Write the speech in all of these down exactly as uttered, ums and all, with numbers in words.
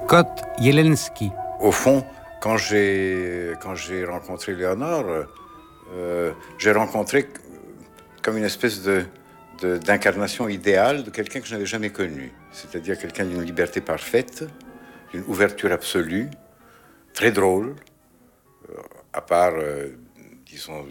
Kot Jelensky. Au fond, quand j'ai, quand j'ai rencontré Léonore, euh, j'ai rencontré comme une espèce de, de, d'incarnation idéale de quelqu'un que je n'avais jamais connu. C'est-à-dire quelqu'un d'une liberté parfaite, d'une ouverture absolue, très drôle, euh, à part, euh, disons,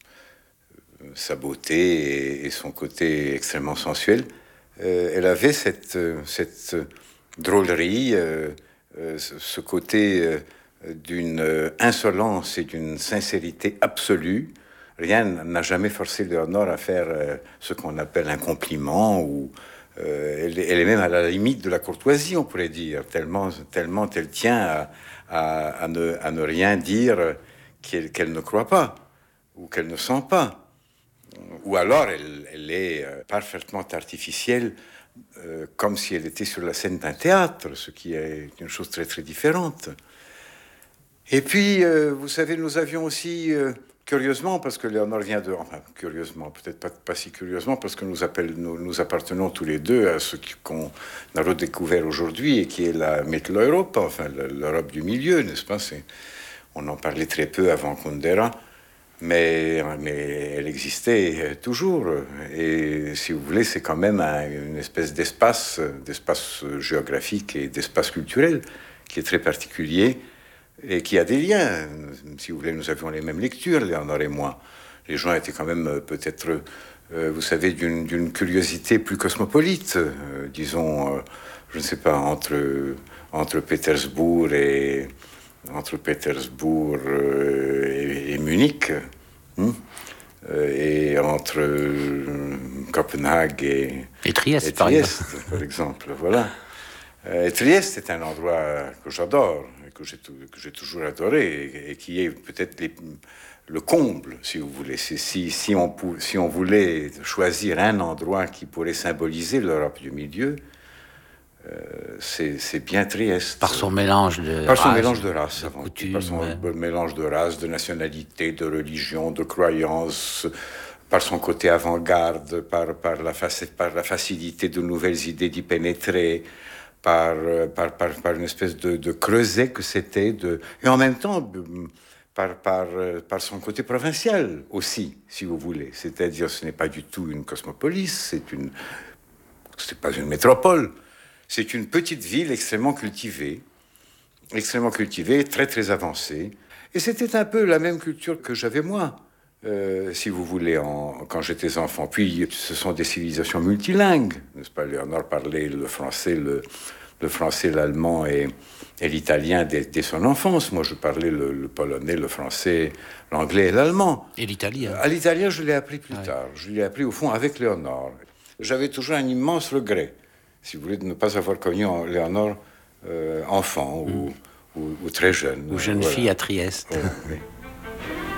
sa beauté et, et son côté extrêmement sensuel. Euh, elle avait cette, cette drôlerie, euh, euh, ce côté euh, d'une insolence et d'une sincérité absolue. Rien n'a jamais forcé Léonore à faire euh, ce qu'on appelle un compliment, ou euh, elle, elle est même à la limite de la courtoisie, on pourrait dire, tellement, tellement elle tient à, à, à, ne, à ne rien dire qu'elle, qu'elle ne croit pas ou qu'elle ne sent pas. Ou alors elle, elle est euh, parfaitement artificielle, euh, comme si elle était sur la scène d'un théâtre, ce qui est une chose très très différente. Et puis, euh, vous savez, nous avions aussi, euh, curieusement, parce que Léonore vient de... Enfin, curieusement, peut-être pas, pas si curieusement, parce que nous, appelle, nous, nous appartenons tous les deux à ce qu'on a redécouvert aujourd'hui, et qui est la Mitteleuropa, enfin l'Europe du milieu, n'est-ce pas? C'est, on en parlait très peu avant Kundera. Mais, mais elle existait toujours. Et si vous voulez, c'est quand même un, une espèce d'espace, d'espace géographique et d'espace culturel qui est très particulier et qui a des liens. Si vous voulez, nous avions les mêmes lectures, Léonore et moi. Les gens étaient quand même peut-être, euh, vous savez, d'une, d'une curiosité plus cosmopolite, euh, disons, euh, je ne sais pas, entre, entre Pétersbourg et... entre Pétersbourg euh, et, et Munich, hein, euh, et entre euh, Copenhague et, et Trieste, et par Trieste exemple. par exemple. Voilà. Euh, et Trieste est un endroit que j'adore, que j'ai, que j'ai toujours adoré, et, et qui est peut-être les, le comble, si vous voulez. C'est, si, si, on, si on voulait choisir un endroit qui pourrait symboliser l'Europe du milieu, Euh, c'est, c'est bien Trieste. Par son mélange de par son race, mélange de race, de avant coutume, par son ouais. mélange de race, de nationalité, de religion, de croyance, par son côté avant-garde, par, par, la, faci- par la facilité de nouvelles idées d'y pénétrer, par, par, par, par une espèce de, de creuset que c'était, de, et en même temps par, par, par son côté provincial aussi, si vous voulez. C'est-à-dire, ce n'est pas du tout une cosmopolis, c'est une, c'est pas une métropole. C'est une petite ville extrêmement cultivée, extrêmement cultivée, très très avancée. Et c'était un peu la même culture que j'avais moi, euh, si vous voulez, en, quand j'étais enfant. Puis ce sont des civilisations multilingues, n'est-ce pas? Léonore parlait le français, le, le français, l'allemand et, et l'italien dès, dès son enfance. Moi, je parlais le, le polonais, le français, l'anglais et l'allemand. Et l'italien. À l'italien, je l'ai appris plus Ouais. tard. Je l'ai appris au fond avec Léonore. J'avais toujours un immense regret, si vous voulez, de ne pas avoir connu Léonore euh, enfant ou, mmh. ou, ou très jeune. Ou jeune voilà. fille à Trieste. Oh, oui.